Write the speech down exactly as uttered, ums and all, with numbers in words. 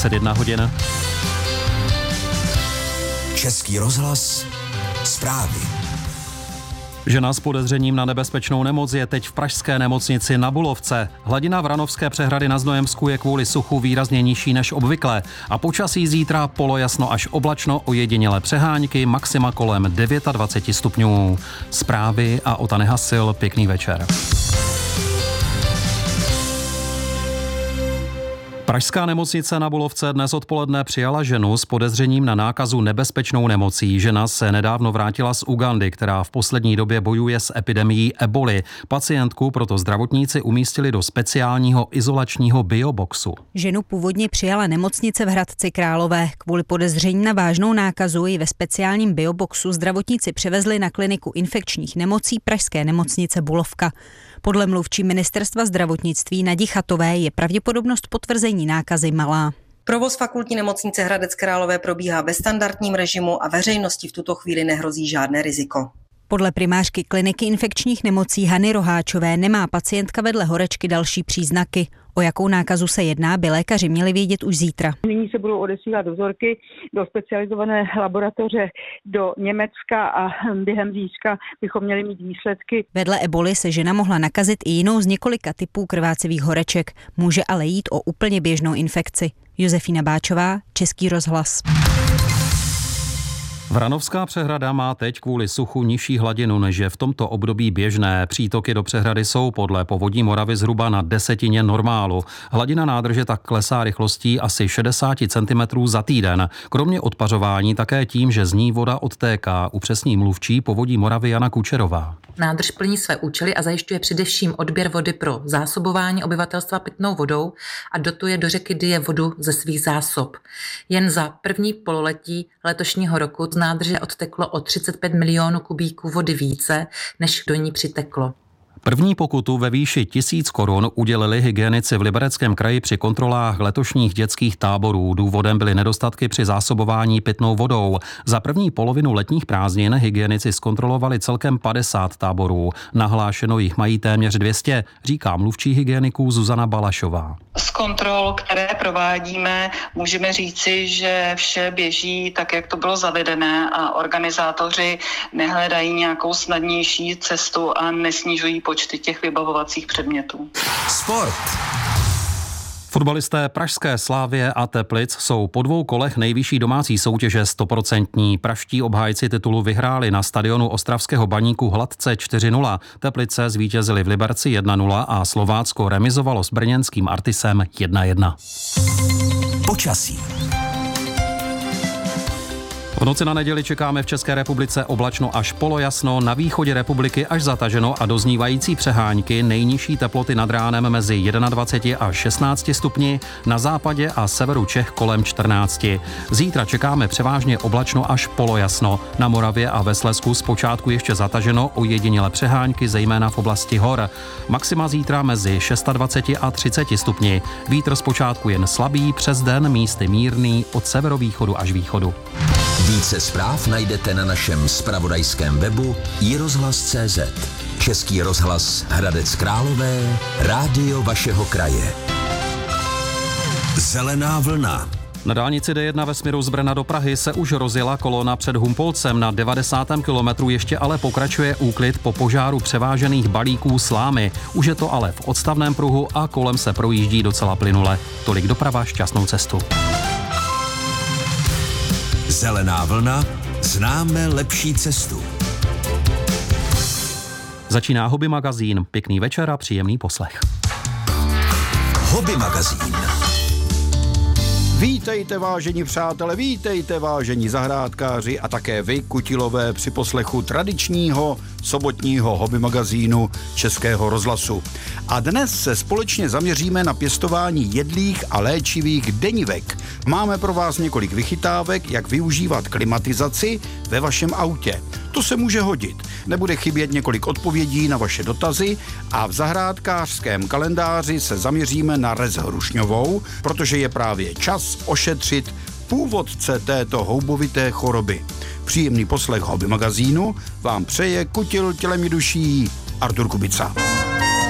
dvacet jedna hodin. Český rozhlas, zprávy. Žena s podezřením na nebezpečnou nemoc je teď v pražské nemocnici na Bulovce. Hladina Vranovské přehrady na Znojemsku je kvůli suchu výrazně nižší než obvykle a počasí zítra polojasno až oblačno, ojedinělé přehánky, maxima kolem dvacet devět stupňů. Zprávy a Ota Nehasil, pěkný večer. Pražská nemocnice na Bulovce dnes odpoledne přijala ženu s podezřením na nákazu nebezpečnou nemocí. Žena se nedávno vrátila z Ugandy, která v poslední době bojuje s epidemií eboli. Pacientku proto zdravotníci umístili do speciálního izolačního bioboxu. Ženu původně přijala nemocnice v Hradci Králové. Kvůli podezření na vážnou nákazu ji ve speciálním bioboxu zdravotníci převezli na kliniku infekčních nemocí pražské nemocnice Bulovka. Podle mluvčí ministerstva zdravotnictví Nadi Chatové je pravděpodobnost potvrzení nákazy malá. Provoz fakultní nemocnice Hradec Králové probíhá ve standardním režimu a veřejnosti v tuto chvíli nehrozí žádné riziko. Podle primářky kliniky infekčních nemocí Hany Roháčové nemá pacientka vedle horečky další příznaky. O jakou nákazu se jedná, by lékaři měli vědět už zítra. Nyní se budou odesílat dozorky do specializované laboratoře do Německa a během zítřka bychom měli mít výsledky. Vedle eboli se žena mohla nakazit i jinou z několika typů krvácivých horeček. Může ale jít o úplně běžnou infekci. Josefína Báčová, Český rozhlas. Vranovská přehrada má teď kvůli suchu nižší hladinu, než je v tomto období běžné. Přítoky do přehrady jsou podle Povodí Moravy zhruba na desetině normálu. Hladina nádrže tak klesá rychlostí asi šedesát centimetrů za týden. Kromě odpařování také tím, že z ní voda odtéká, upřesní mluvčí Povodí Moravy Jana Kučerová. Nádrž plní své účely a zajišťuje především odběr vody pro zásobování obyvatelstva pitnou vodou a dotuje do řeky Dyje vodu ze svých zásob. Jen za první pololetí letošního roku z nádrže odteklo o třicet pět milionů kubíků vody více, než do ní přiteklo. První pokutu ve výši tisíc korun udělili hygienici v Libereckém kraji při kontrolách letošních dětských táborů. Důvodem byly nedostatky při zásobování pitnou vodou. Za první polovinu letních prázdnin hygienici zkontrolovali celkem padesát táborů. Nahlášeno jich mají téměř dvě stě, říká mluvčí hygieniků Zuzana Balašová. Z kontrol, které provádíme, můžeme říci, že vše běží tak, jak to bylo zavedené a organizátoři nehledají nějakou snadnější cestu a nesnižují počty těch vybavovacích předmětů. Sport. Fotbalisté pražské Slavie a Teplic jsou po dvou kolech nejvyšší domácí soutěže stoprocentní. Pražští obhájci titulu vyhráli na stadionu ostravského Baníku hladce čtyři nula. Teplice zvítězili v Liberci jedna nula a Slovácko remizovalo s brněnským Artisem jedna jedna. Počasí. V noci na neděli čekáme v České republice oblačno až polojasno, na východě republiky až zataženo a doznívající přehánky, nejnižší teploty nad ránem mezi dvacet jedna až šestnáct stupni, na západě a severu Čech kolem čtrnáct. Zítra čekáme převážně oblačno až polojasno, na Moravě a ve Slezsku zpočátku ještě zataženo, ojedinělé přehánky, zejména v oblasti hor. Maxima zítra mezi dvacet šest a třicet stupni, vítr zpočátku jen slabý, přes den místy mírný, od severovýchodu až východu. Více zpráv najdete na našem zpravodajském webu i rozhlas tečka cé zet. Český rozhlas Hradec Králové, rádio vašeho kraje. Zelená vlna. Na dálnici D jedna ve směru z Brna do Prahy se už rozjela kolona před Humpolcem. Na devadesátém kilometru ještě ale pokračuje úklid po požáru převážených balíků slámy. Už je to ale v odstavném pruhu a kolem se projíždí docela plynule. Tolik doprava, šťastnou cestu. Zelená vlna, známe lepší cestu. Začíná Hobby magazín. Pěkný večer a příjemný poslech. Hobby magazín. Vítejte, vážení přátelé, vítejte, vážení zahrádkáři a také vy, kutilové, při poslechu tradičního sobotního hobby magazínu Českého rozhlasu. A dnes se společně zaměříme na pěstování jedlých a léčivých denivek. Máme pro vás několik vychytávek, jak využívat klimatizaci ve vašem autě. To se může hodit. Nebude chybět několik odpovědí na vaše dotazy a v zahrádkářském kalendáři se zaměříme na rez hrušňovou, protože je právě čas ošetřit původce této houbovité choroby. Příjemný poslech hobby magazínu vám přeje kutil tělem i duší Artur Kubica.